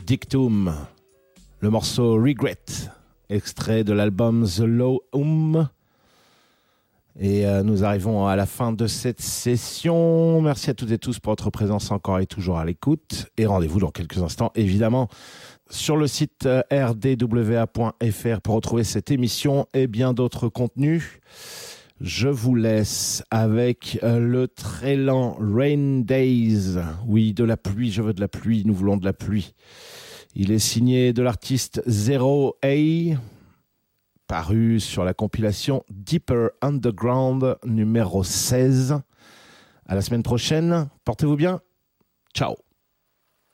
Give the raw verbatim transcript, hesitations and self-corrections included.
Dictum, le morceau Regret, extrait de l'album The Low Hum. Et euh, nous arrivons à la fin de cette session. Merci à toutes et tous pour votre présence encore et toujours à l'écoute. Et rendez-vous dans quelques instants, évidemment, sur le site euh, r d w a point f r pour retrouver cette émission et bien d'autres contenus. Je vous laisse avec euh, le très lent Rain Days. Oui, de la pluie, je veux de la pluie, nous voulons de la pluie. Il est signé de l'artiste Zero A, paru sur la compilation Deeper Underground numéro seize. À la semaine prochaine, portez-vous bien, ciao.